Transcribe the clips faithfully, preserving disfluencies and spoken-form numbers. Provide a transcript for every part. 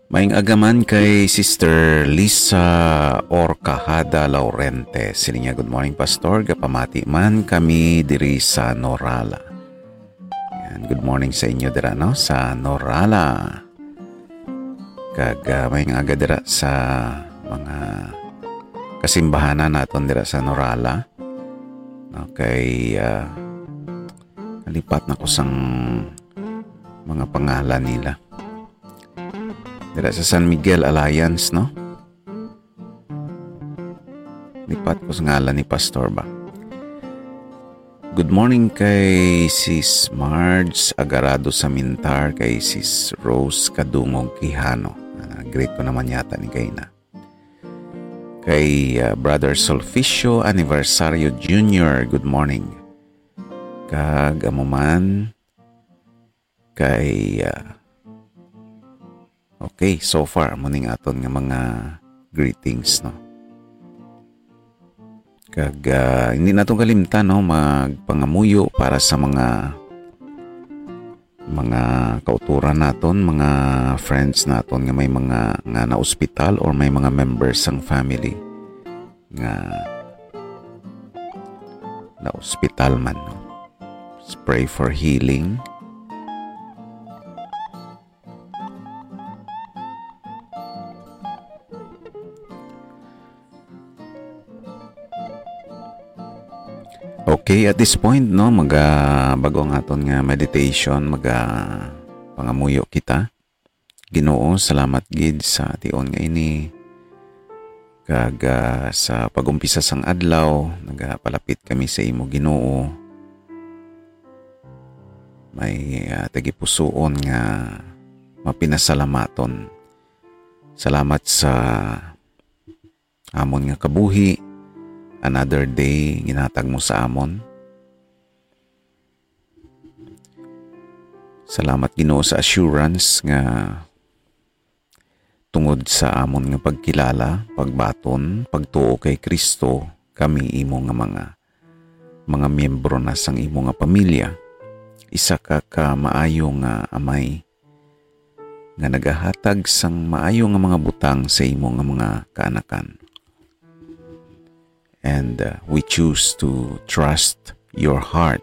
Maing agaman kay Sister Lisa Orcajada Laurente. Sininya, good morning Pastor. Gapamati man kami diri sa Norala. Yan, good morning sa inyo dira no sa Norala. Kaga maing aga dira sa mga kasimbahanan naton dira sa Norala. Okay, uh, nalipat na ko sang mga pangalan nila. Dira sa San Miguel Alliance, no? Lipat ko sa ngalan ni Pastor ba? Good morning kay Sis Marge Agarado Samintar, kay Sis Rose Kadungog Quijano. Uh, great ko naman yata ni Kayna. Kay uh, Brother Solficio Aniversario Junior, good morning. Kagamuman kay... Uh, Okay, so far, muning aton nga mga greetings, no? Kag, uh, hindi natin kalimtan, no? Magpangamuyo para sa mga mga kauturan naton, mga friends naton nga may mga nga na ospital or may mga members ng family nga na ospital man, no? Let's pray for healing. Okay, at this point, no, maga bago ang aton nga meditation, maga pangamuyo kita. Ginoo, salamat gid sa tion nga ini. Kag uh, sa pagumpisa sang adlaw, nagapalapit kami sa imo, Ginoo. May uh, tagipusoon nga mapinasalamaton. Salamat sa amon nga kabuhi. Another day, ginatag mo sa amon. Salamat Ginoo sa assurance nga tungod sa amon nga pagkilala, pagbaton, pagtuo kay Kristo, kami imo nga mga mga miyembro na sang imo nga pamilya. Isa ka ka maayo nga amay nga nagahatag sang maayo nga mga butang sa imo nga mga kaanakan. And uh, we choose to trust your heart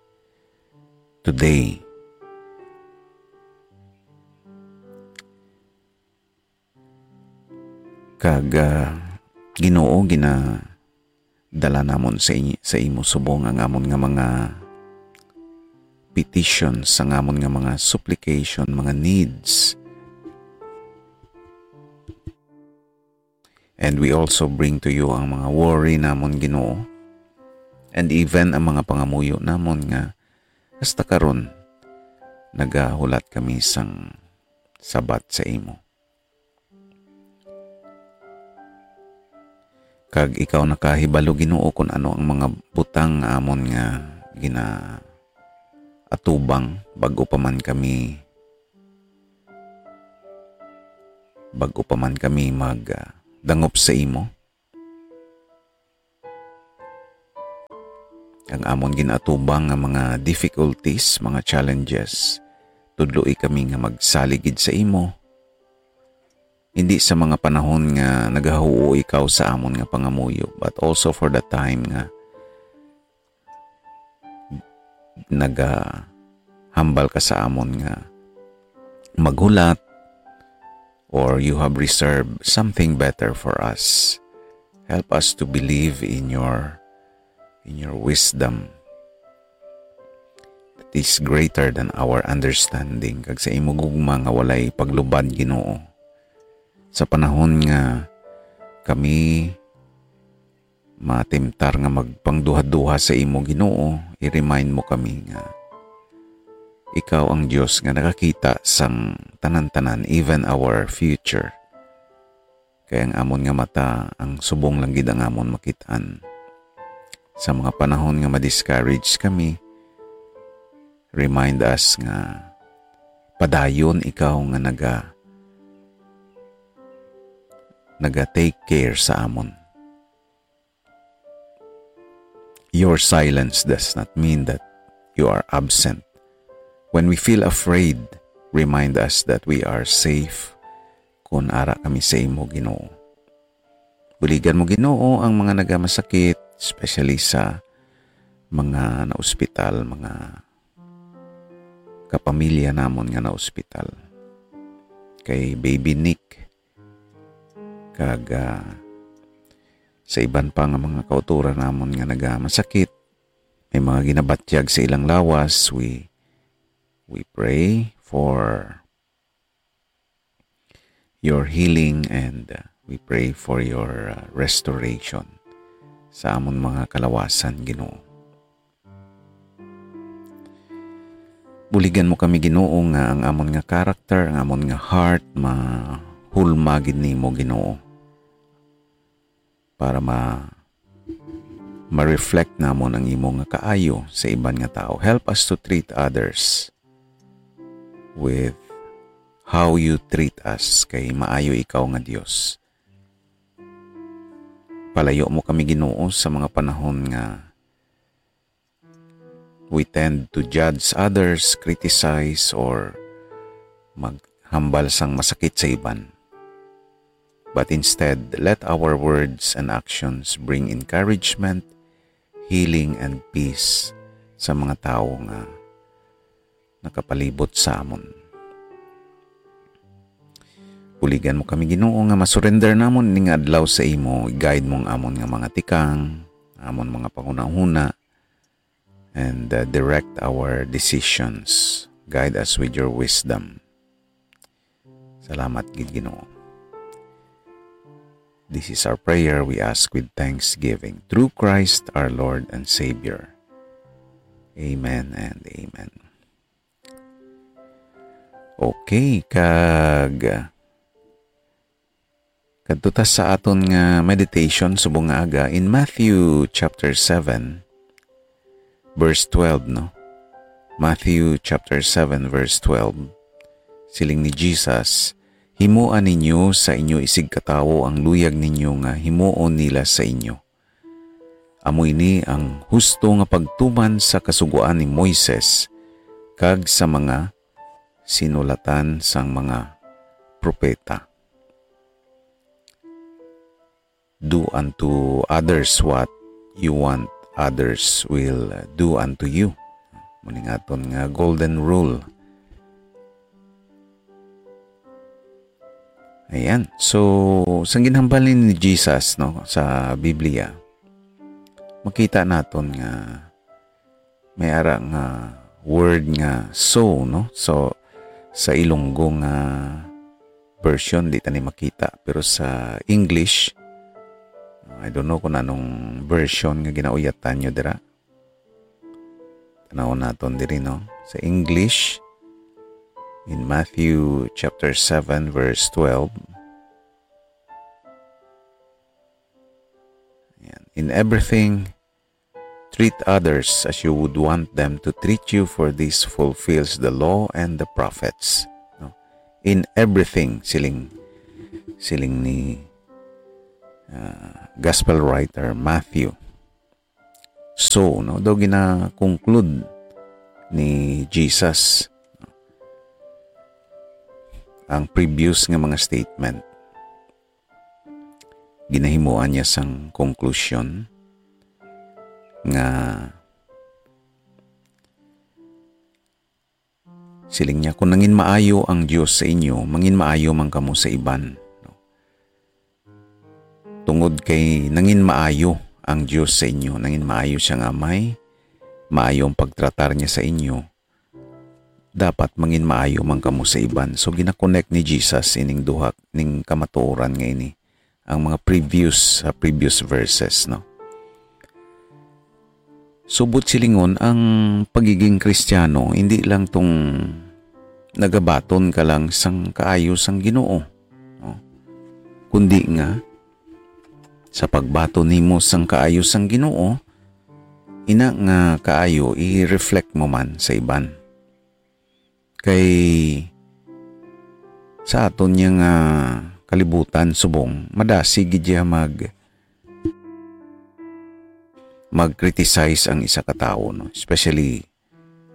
today. Kag uh, Ginoo, gina dala namon sa, inyo, sa imo subong ang amon nga mga petitions, ang amon nga mga supplication, mga needs. And we also bring to you ang mga worry namon, Ginoo. And even ang mga pangamuyo namon nga hasta karon nagahulat kami sang sabat sa imo. Kag ikaw nakahibalo, Ginoo, kung ano ang mga butang amon nga gina atubang bago pa man kami bago pa man kami mag uh, dangop sa imo. Ang amon ginatubang nga mga difficulties, mga challenges, tudloi kami nga magsaligid sa imo. Hindi sa mga panahon nga nagahuo ikaw sa amon nga pangamuyo, but also for the time nga nagahambal ka sa amon nga maghulat, or you have reserved something better for us. Help us to believe in your in your wisdom that is greater than our understanding. Kag sa imo gugma nga walay paglubad, Ginoo. Sa panahon nga kami matimtar nga magpangduha-duha sa imo, Ginoo, i-remind mo kami nga ikaw ang Diyos nga nakakita sang tanan-tanan, even our future. Kaya ang amon nga mata, ang subong lang gid ang amon makitaan. Sa mga panahon nga ma-discourage kami, remind us nga padayon ikaw nga naga naga take care sa amon. Your silence does not mean that you are absent. When we feel afraid, remind us that we are safe kung ara kami sa imo, Ginoo. Buligan mo, Ginoo, ang mga nagamasakit, especially sa mga na-ospital, mga kapamilya namon nga na-ospital. Kay Baby Nick, kag uh, sa iban pa nga mga kauturan namon nga nagamasakit, may mga ginabatyag sa ilang lawas, we we pray for your healing and uh, we pray for your uh, restoration sa amon mga kalawasan, Ginoo. Buligan mo kami, Ginoo, nga ang amon nga character, ang amon nga heart mahulma gid nimo, Ginoo, para ma ma-reflect namon ang imo nga kaayo sa iban nga tao. Help us to treat others with how you treat us, kay maayo ikaw nga Dios. Palayo mo kami, Ginoo, sa mga panahon nga we tend to judge others, criticize, or maghambal sang masakit sa iban. But instead, let our words and actions bring encouragement, healing, and peace sa mga tao nga nakapalibot sa amon. Buligan mo kami, Ginoo, nga masurrender namon ning adlaw sa imo. Guide mong amon nga mga tikang, amon mga pangunahuna, and uh, direct our decisions. Guide us with your wisdom. Salamat gid, Ginoo. This is our prayer we ask with thanksgiving through Christ our Lord and Savior. Amen and amen. Okay, kag kadto sa aton nga meditation subong nga aga in Matthew chapter seven verse twelve, no? Matthew chapter seven verse twelve. Siling ni Jesus, himuan ninyo sa inyo isig katawo ang luyag ninyo nga himuon nila sa inyo. Amo ini ang husto nga pagtuman sa kasugoan ni Moises kag sa mga sinulatan sang mga propeta. Do unto others what you want others will do unto you. Muning aton nga golden rule. Ayan. So, sang ginhambalin ni Jesus, no, sa Biblia, makita naton nga may ara nga word nga so, no? So, sa Ilonggo nga version, di tani makita. Pero sa English, I don't know kung anong version nga ginauyatan nyo dira. Tanaw naton diri, no? Sa English, in Matthew chapter seven verse twelve. Ayan. In everything, treat others as you would want them to treat you, for this fulfills the law and the prophets. No? In everything, siling siling ni Uh, gospel writer Matthew. So, no, daw gina-conclude ni Jesus, no, ang previous nga mga statement. Ginahimuan niya sang conclusion nga siling niya, kung nangin maayo ang Diyos sa inyo, mangin maayo man kamo sa iban. Tungod kay nangin maayo ang Diyos sa inyo, nangin maayo siya nga may, maayo ang pagtratar niya sa inyo, dapat mangin maayo man kamo sa iban. So gina-connect ni Jesus ining duha ning kamatuoran nga ini ang mga previous uh, previous verses, no. Subot silingon ang pagiging Kristiyano, hindi lang tong nagabaton ka lang sang kaayo sang Ginoo, no? Kundi nga sa pagbato nimo sang kaayo sang Ginoo, ina nga kaayo i-reflect mo man sa iban. Kay sa aton niya nga kalibutan subong, madasi gid ya mag mag-criticize ang isa ka tawo, no? Especially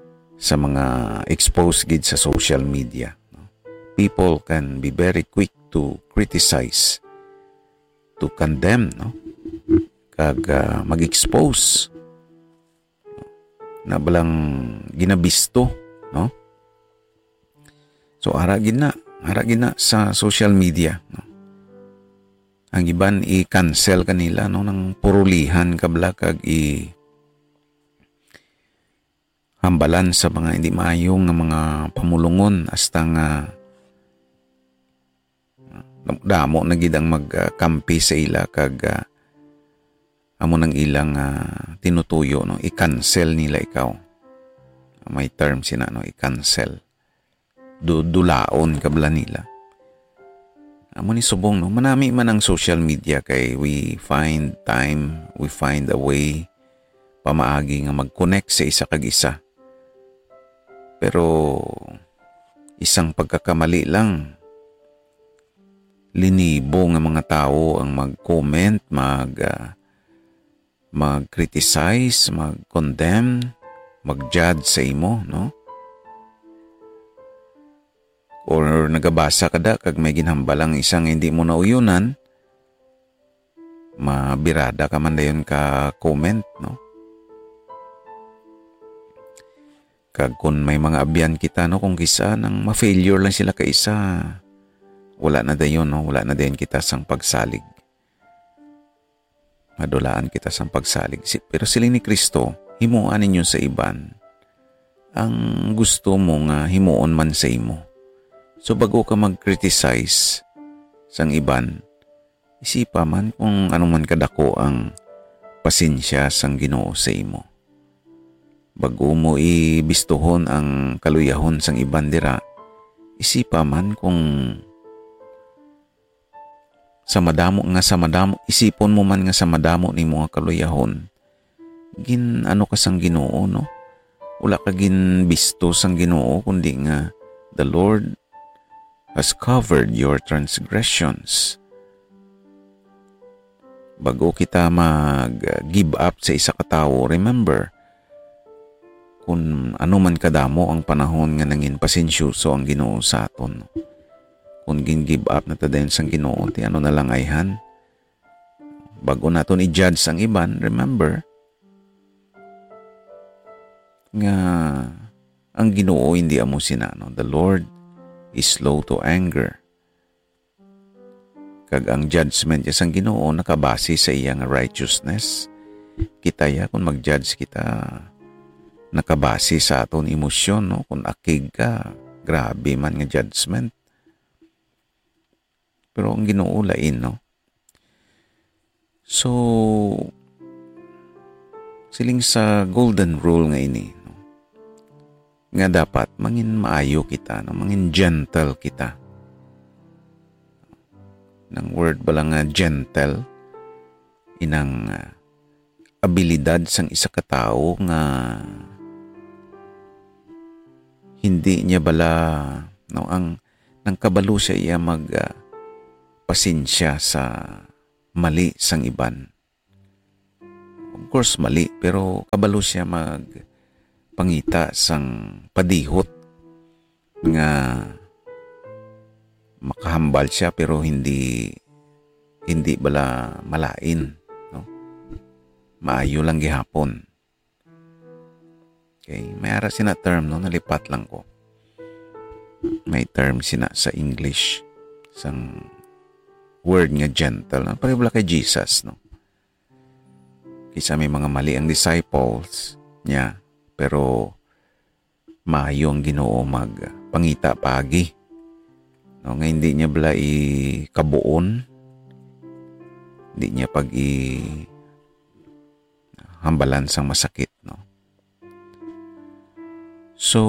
sa mga exposed gid sa social media, no? People can be very quick to criticize, to condemn, no? Kag uh, mag-expose na balang ginabisto, no? So ara gina, ara gina sa social media, no? Ang iban i-cancel kanila, no, ng purulihan kabla kag i hambalan sa mga hindi maayong nga mga pamulungon hasta nga damo na gid ang magkampi sa ila kag uh, amo nang ilang uh, tinutuyo, no, i-cancel nila ikaw. May term sina, no, i-cancel. Du dulaon kabla nila. Amo ni subong, no, manami man ang social media kay we find time, we find a way pamaagi nga mag-connect sa isa kag isa. Pero isang pagkakamali lang, linibo nga mga tao ang mag-comment, mag uh, mag-criticize, mag-condemn, mag-judge sa imo, no? Or nagabasa kada kag may ginhambalang isang hindi mo nauyunan, mabirada ka man dayon ka comment, no? Kag kung may mga abyan kita, no, kung kisa nang ma-failure lang sila kaisa, wala na dayon, no, wala na dayon kita sang pagsalig. Madulaan kita sang pagsalig. Pero siling ni Kristo, himuan ninyo sa iban ang gusto mo nga himuon man sa imo. So bago ka mag-criticize sang iban, isipa man kung ano man kadako ang pasensya sang Ginoo sa imo. Bago mo ibistuhon ang kaluyahon sang iban dira, isipa man kung sa madamo nga sa madamo, isipon mo man nga sa madamo ni mga kaluyahon, gin ano ka sang Ginoo, no? Wala ka gin bisto sang Ginoo, kundi nga the Lord has covered your transgressions. Bago kita mag-give up sa isa ka tawo, remember, kung ano man kadamo ang panahon nga nangin pasensyoso ang Ginoo sa aton. Kung gin-give up na tadayon sang Ginoo, ti ano na lang ayhan. Bago naton i-judge ang iban, remember, nga ang Ginoo hindi amo sinano. The Lord is slow to anger. Kag ang judgment niya sang Ginoo nakabase sa iyang righteousness. Kita ya kung mag-judge kita nakabase sa aton emosyon, no? Kung akig ka, grabe man nga judgment. Pero ang Ginoo lain, no? So, siling sa golden rule nga ini, no? Nga dapat mangin maayo kita, no? Mangin gentle kita. Nang word ba lang nga gentle, inang uh, abilidad sang isa ka tao nga hindi niya bala, no, ang nang kabalo siya iya mag uh, pasensya sa mali sang iban. Of course mali, pero kabalo siya mag pangita sang padihot nga makahambal siya pero hindi hindi bala malain, no? Maayo lang gihapon. Okay, may ara sina term, no, nalipat lang ko. May term sina sa English sang word nga gentle, no? Pareho kay Jesus, no? Kisa may mga mali ang disciples niya, pero maayo ang Ginoo mag pangita pagi, no? Nga hindi niya bala i-kabuon, hindi niya pag i hambalan sang masakit, no? So,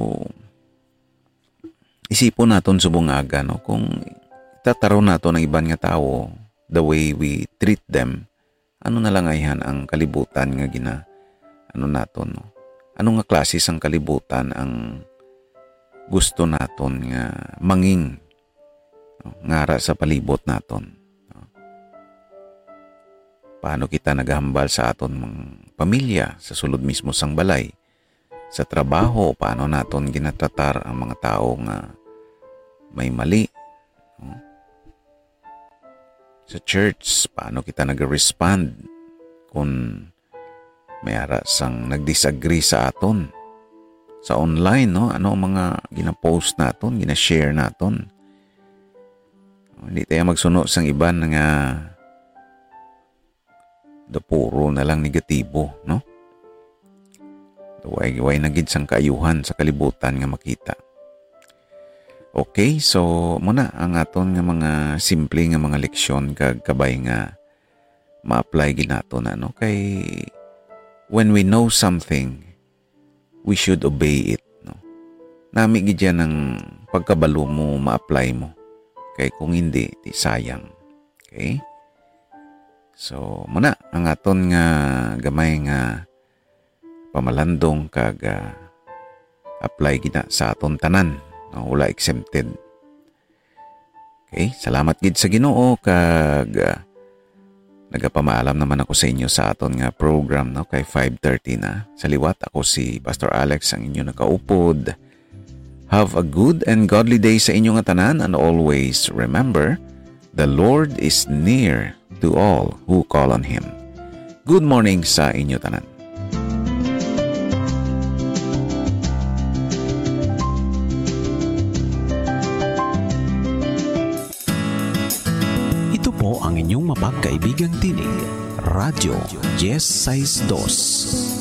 isipon naton subong aga, no? Kung itataro nato ng iban nga tao, the way we treat them, ano na lang ayhan ang kalibutan nga gina, ano naton, no? Ano nga klase sang kalibutan ang gusto naton nga manging, no? Ngara sa palibot naton, no? Paano kita naghambal sa aton mga pamilya, sa sulod mismo sang balay, sa trabaho, paano naton ginatratar ang mga tao nga may mali, no? sa church, paano kita nag-respond kung may ara sang nag-disagree sa aton sa online, no? Ano ang mga gina-post naton, gina-share naton. Hindi tayo magsuno sang iban nga da puro na lang negatibo, no? Way-way na gid sang kaayuhan sa kalibutan nga makita. Okay, so muna ang aton nga mga simple nga mga leksyon kag kabay nga ma-apply gid naton ano kay when we know something, we should obey it, no? Nami gid yan ang pagkabalo mo ma-apply mo. Kay kung hindi, di sayang. Okay? So, muna ang aton nga gamay nga pamalandong kag uh, apply gina sa aton tanan. No, wala exempted. Okay? Salamat gid sa Ginoo kag uh, nagapamaalam naman ako sa inyo sa aton nga program, no, kay five thirty na. Sa liwat ako si Pastor Alex ang inyo nakaupod. Have a good and godly day sa inyong tanan, and always remember, the Lord is near to all who call on Him. Good morning sa inyo tanan. Ito po ang inyong mapagkaibigang tinig, Radyo Yes Size Dos.